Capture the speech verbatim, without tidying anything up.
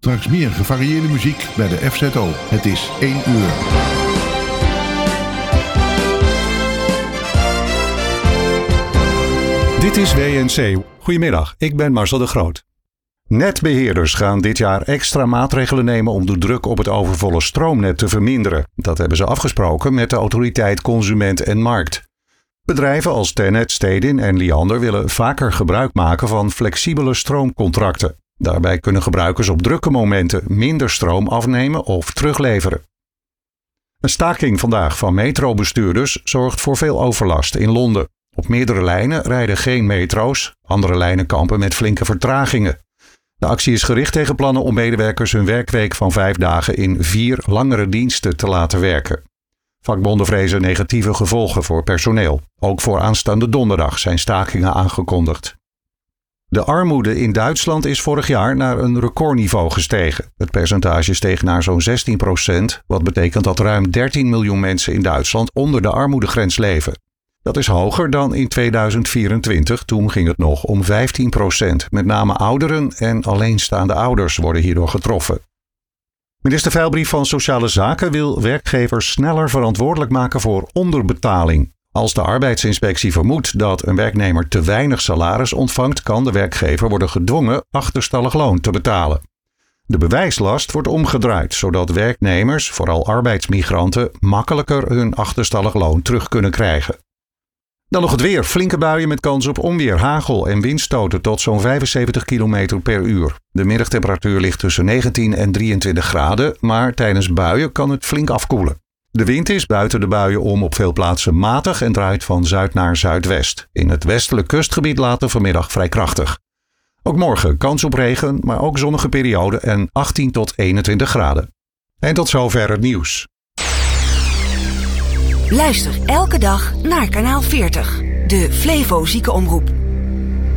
Straks meer gevarieerde muziek bij de F Z O. Het is één uur. Dit is W N C. Goedemiddag, ik ben Marcel de Groot. Netbeheerders gaan dit jaar extra maatregelen nemen om de druk op het overvolle stroomnet te verminderen. Dat hebben ze afgesproken met de autoriteit Consument en Markt. Bedrijven als Tennet, Stedin en Liander willen vaker gebruik maken van flexibele stroomcontracten. Daarbij kunnen gebruikers op drukke momenten minder stroom afnemen of terugleveren. Een staking vandaag van metrobestuurders zorgt voor veel overlast in Londen. Op meerdere lijnen rijden geen metro's, andere lijnen kampen met flinke vertragingen. De actie is gericht tegen plannen om medewerkers hun werkweek van vijf dagen in vier langere diensten te laten werken. Vakbonden vrezen negatieve gevolgen voor personeel. Ook voor aanstaande donderdag zijn stakingen aangekondigd. De armoede in Duitsland is vorig jaar naar een recordniveau gestegen. Het percentage steeg naar zo'n zestien procent, wat betekent dat ruim dertien miljoen mensen in Duitsland onder de armoedegrens leven. Dat is hoger dan in tweeduizend vierentwintig, toen ging het nog om vijftien procent. Met name ouderen en alleenstaande ouders worden hierdoor getroffen. Minister Veilbrief van Sociale Zaken wil werkgevers sneller verantwoordelijk maken voor onderbetaling. Als de arbeidsinspectie vermoedt dat een werknemer te weinig salaris ontvangt, kan de werkgever worden gedwongen achterstallig loon te betalen. De bewijslast wordt omgedraaid, zodat werknemers, vooral arbeidsmigranten, makkelijker hun achterstallig loon terug kunnen krijgen. Dan nog het weer. Flinke buien met kans op onweer, hagel en windstoten tot zo'n vijfenzeventig kilometer per uur. De middagtemperatuur ligt tussen negentien en drieëntwintig graden, maar tijdens buien kan het flink afkoelen. De wind is buiten de buien om op veel plaatsen matig en draait van zuid naar zuidwest. In het westelijk kustgebied later vanmiddag vrij krachtig. Ook morgen kans op regen, maar ook zonnige periode en achttien tot eenentwintig graden. En tot zover het nieuws. Luister elke dag naar kanaal veertig, de Flevo Ziekenomroep.